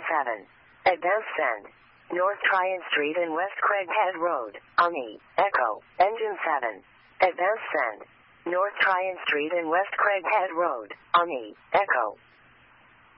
7. Advance send. North Tryon Street and West Craighead Road, Ani, Echo, Engine 7. Advance send. North Tryon Street and West Craighead Road, Ani, Echo.